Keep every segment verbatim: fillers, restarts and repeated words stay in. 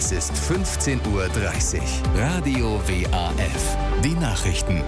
Es ist fünfzehn Uhr dreißig. Radio W A F. Die Nachrichten.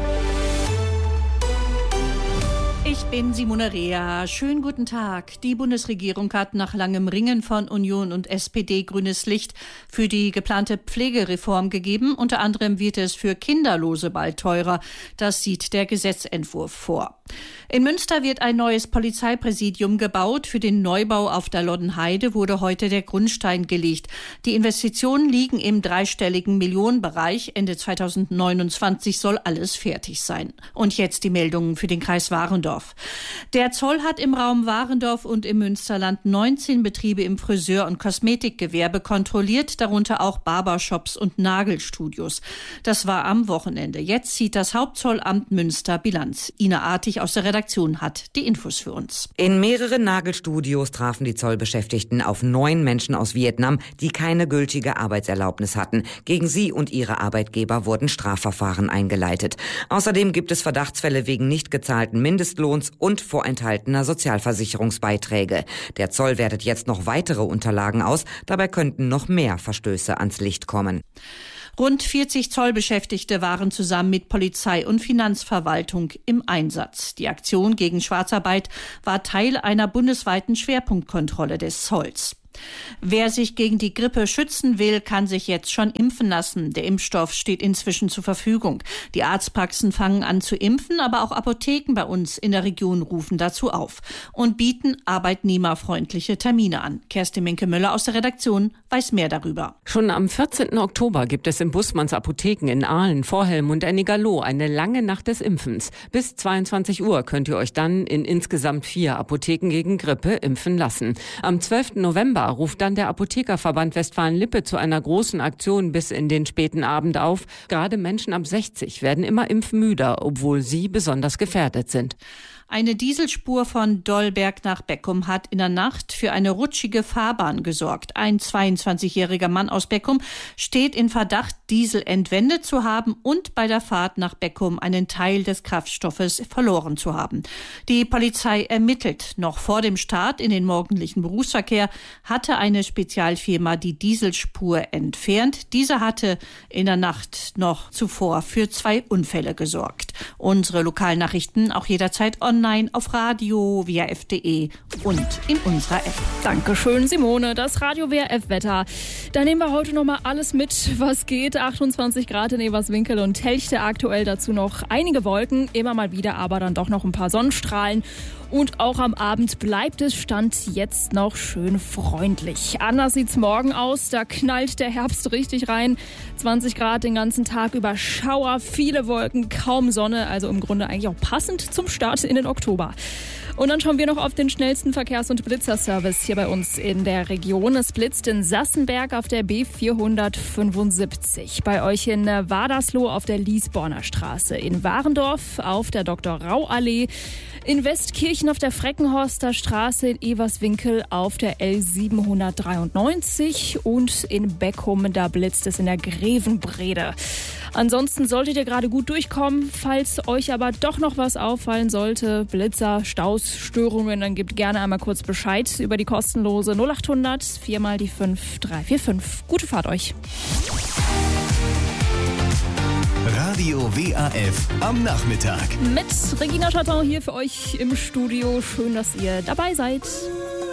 Ich bin Simone Rea. Schönen guten Tag. Die Bundesregierung hat nach langem Ringen von Union und S P D grünes Licht für die geplante Pflegereform gegeben. Unter anderem wird es für Kinderlose bald teurer. Das sieht der Gesetzentwurf vor. In Münster wird ein neues Polizeipräsidium gebaut. Für den Neubau auf der Loddenheide wurde heute der Grundstein gelegt. Die Investitionen liegen im dreistelligen Millionenbereich. Ende zweitausendneunundzwanzig soll alles fertig sein. Und jetzt die Meldungen für den Kreis Warendorf. Der Zoll hat im Raum Warendorf und im Münsterland neunzehn Betriebe im Friseur- und Kosmetikgewerbe kontrolliert, darunter auch Barbershops und Nagelstudios. Das war am Wochenende. Jetzt zieht das Hauptzollamt Münster Bilanz. Ina Artig aus der Redaktion hat die Infos für uns. In mehreren Nagelstudios trafen die Zollbeschäftigten auf neun Menschen aus Vietnam, die keine gültige Arbeitserlaubnis hatten. Gegen sie und ihre Arbeitgeber wurden Strafverfahren eingeleitet. Außerdem gibt es Verdachtsfälle wegen nicht gezahlten Mindestlohns und vorenthaltener Sozialversicherungsbeiträge. Der Zoll wertet jetzt noch weitere Unterlagen aus. Dabei könnten noch mehr Verstöße ans Licht kommen. Rund vierzig Zollbeschäftigte waren zusammen mit Polizei und Finanzverwaltung im Einsatz. Die Aktion gegen Schwarzarbeit war Teil einer bundesweiten Schwerpunktkontrolle des Zolls. Wer sich gegen die Grippe schützen will, kann sich jetzt schon impfen lassen. Der Impfstoff steht inzwischen zur Verfügung. Die Arztpraxen fangen an zu impfen, aber auch Apotheken bei uns in der Region rufen dazu auf und bieten arbeitnehmerfreundliche Termine an. Kerstin Menke-Möller aus der Redaktion weiß mehr darüber. Schon am vierzehnten Oktober gibt es in Bussmanns Apotheken in Aalen, Vorhelm und Ennigerloh eine lange Nacht des Impfens. Bis zweiundzwanzig Uhr könnt ihr euch dann in insgesamt vier Apotheken gegen Grippe impfen lassen. Am zwölften November ruft dann der Apothekerverband Westfalen-Lippe zu einer großen Aktion bis in den späten Abend auf. Gerade Menschen ab sechzig werden immer impfmüder, obwohl sie besonders gefährdet sind. Eine Dieselspur von Dollberg nach Beckum hat in der Nacht für eine rutschige Fahrbahn gesorgt. Ein zweiundzwanzigjähriger Mann aus Beckum steht in Verdacht, Diesel entwendet zu haben und bei der Fahrt nach Beckum einen Teil des Kraftstoffes verloren zu haben. Die Polizei ermittelt. Noch vor dem Start in den morgendlichen Berufsverkehr hatte eine Spezialfirma die Dieselspur entfernt. Diese hatte in der Nacht noch zuvor für zwei Unfälle gesorgt. Unsere Lokalnachrichten auch jederzeit online auf radio w a f punkt d e und in unserer App. Dankeschön, Simone. Das Radio W A F-Wetter. Da nehmen wir heute nochmal alles mit, was geht. achtundzwanzig Grad in Everswinkel und Telchte aktuell. Dazu noch einige Wolken, immer mal wieder aber dann doch noch ein paar Sonnenstrahlen. Und auch am Abend bleibt es Stand jetzt noch schön freundlich. Anders sieht's morgen aus. Da knallt der Herbst richtig rein. zwanzig Grad den ganzen Tag über, Schauer, viele Wolken, kaum Sonne. Also im Grunde eigentlich auch passend zum Start in den Oktober. Und dann schauen wir noch auf den schnellsten Verkehrs- und Blitzerservice hier bei uns in der Region. Es blitzt in Sassenberg auf der B vierhundertfünfundsiebzig. Bei euch in Wadersloh auf der Liesborner Straße. In Warendorf auf der Doktor-Rau-Allee. In Westkirchen auf der Freckenhorster Straße, in Everswinkel auf der L siebenhundertdreiundneunzig und in Beckum, da blitzt es in der Grevenbrede. Ansonsten solltet ihr gerade gut durchkommen. Falls euch aber doch noch was auffallen sollte, Blitzer, Staus, Störungen, dann gebt gerne einmal kurz Bescheid über die kostenlose null achthundert vier mal die fünf drei vier fünf. Gute Fahrt euch. Radio W A F am Nachmittag. Mit Regina Chatton hier für euch im Studio. Schön, dass ihr dabei seid.